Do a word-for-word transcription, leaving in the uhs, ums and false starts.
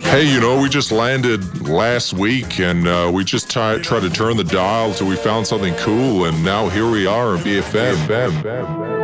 Hey, you know, we just landed last week and uh, we just tried try to turn the dial till we found something cool, and now here we are on B F M.